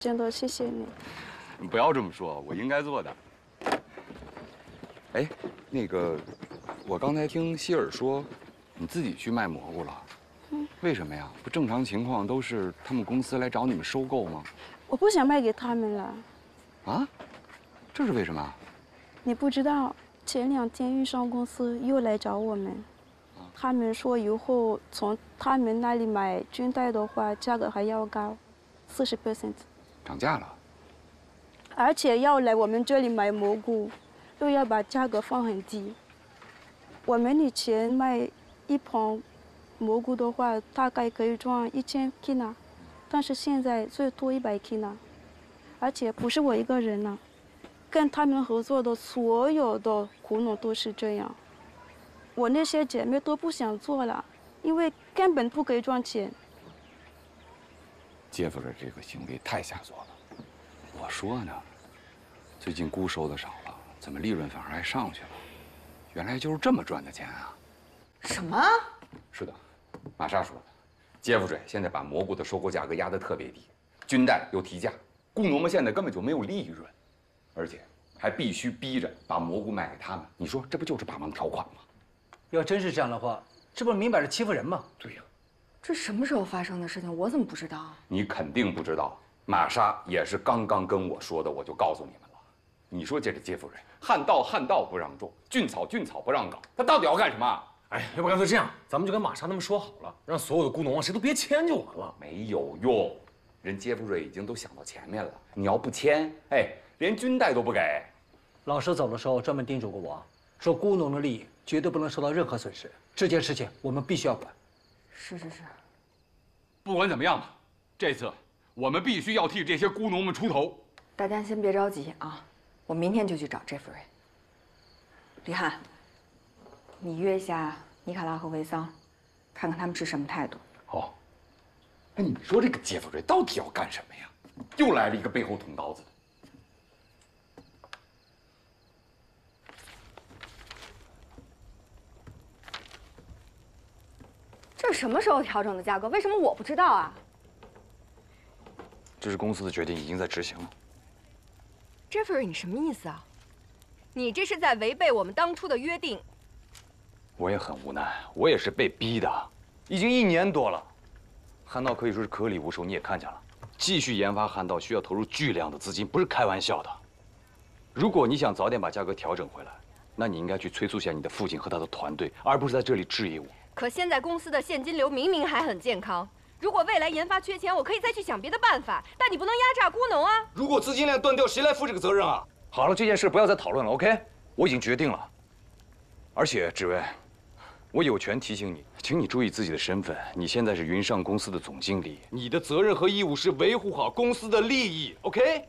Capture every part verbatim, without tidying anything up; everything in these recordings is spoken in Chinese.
真的谢谢你。 你不要这么说，我应该做的。哎，那个，我刚才听希尔说，你自己去卖蘑菇了。嗯。为什么呀？不正常情况都是他们公司来找你们收购吗？ 我不想卖给他们了。啊？ 这是为什么？ 你不知道，前两天运商公司又来找我们。 他们说以后从他们那里买军带的话，价格还要高，四十 percent， 涨价了。 而且要来我们这里买蘑菇，又要把价格放很低。我们以前卖一盆蘑菇的话，大概可以赚一千 kina， 但是现在最多一百 kina， 而且不是我一个人呢，跟他们合作的所有的苦农都是这样。 我那些姐妹都不想做了，因为根本不可以赚钱。 杰夫的这个行为太下作了。我说呢，最近菇收的少了，怎么利润反而还上去了？原来就是这么赚的钱啊！ 什么？ 是的，玛莎说的。杰夫水现在把蘑菇的收购价格压得特别低，军带又提价，菇农们现在根本就没有利润，而且还必须逼着把蘑菇卖给他们。你说这不就是霸王条款吗？ 要真是这样的话，这不是明摆着欺负人吗？ 对呀， 这什么时候发生的事情？我怎么不知道啊？ 你肯定不知道，玛莎也是刚刚跟我说的，我就告诉你们了。你说这个杰夫瑞，旱稻旱稻不让种，菌草菌草不让搞，他到底要干什么？ 哎，要不干脆这样，咱们就跟玛莎他们说好了，让所有的菇农啊谁都别签就完了。 没有用，人杰夫瑞已经都想到前面了。你要不签，哎，连军带都不给。 老师走的时候专门叮嘱过我，说菇农的利益 绝对不能受到任何损失，这件事情我们必须要管。 是是是， 不管怎么样吧，这次我们必须要替这些菇农们出头。 大家先别着急啊，我明天就去找 Jeffrey。李翰，你约一下尼卡拉和维桑，看看他们是什么态度。 好。哎，你说这个杰夫瑞到底要干什么呀？又来了一个背后捅刀子的。 这什么时候调整的价格？为什么我不知道啊？ 这是公司的决定，已经在执行了。 Jeffrey， 你什么意思啊？你这是在违背我们当初的约定。 我也很无奈，我也是被逼的，已经一年多了。旱稻可以说是颗粒无收，你也看见了。继续研发旱稻需要投入巨量的资金，不是开玩笑的。如果你想早点把价格调整回来，那你应该去催促下你的父亲和他的团队，而不是在这里质疑我。 可现在公司的现金流明明还很健康，如果未来研发缺钱，我可以再去想别的办法，但你不能压榨菇农啊！ 如果资金链断掉，谁来负这个责任啊？好了，这件事不要再讨论了 ，OK？ 我已经决定了。而且，志威，我有权提醒你，请你注意自己的身份。你现在是云上公司的总经理，你的责任和义务是维护好公司的利益 ，OK？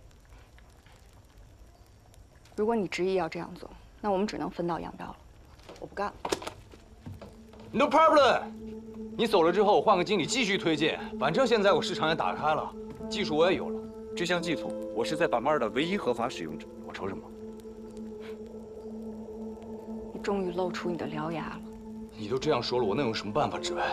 如果你执意要这样做，那我们只能分道扬镳了。我不干了。 No problem。你走了之后，换个经理继续推进。反正现在我市场也打开了，技术我也有了。 这项技术，我是在板mar的唯一合法使用者。 我瞅什么？ 你终于露出你的獠牙了。 你都这样说了，我能有什么办法，志伟？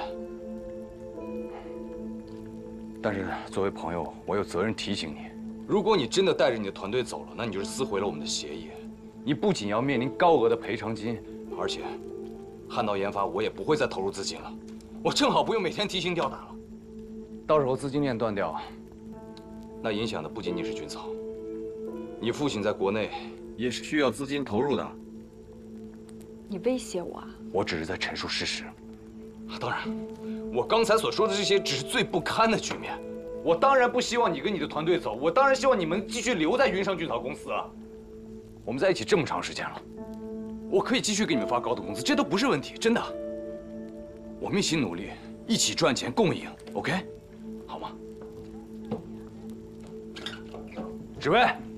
但是作为朋友，我有责任提醒你：如果你真的带着你的团队走了，那你就是撕毁了我们的协议。你不仅要面临高额的赔偿金，而且…… 旱稻研发，我也不会再投入资金了，我正好不用每天提心吊胆了。到时候资金链断掉，那影响的不仅仅是菌草，你父亲在国内也是需要资金投入的。 你威胁我啊？ 我只是在陈述事实。当然，我刚才所说的这些只是最不堪的局面。我当然不希望你跟你的团队走，我当然希望你们继续留在云上菌草公司啊。我们在一起这么长时间了。 我可以继续给你们发高的工资，这都不是问题，真的。我们一起努力，一起赚钱，共赢 ，OK， 好吗？志威。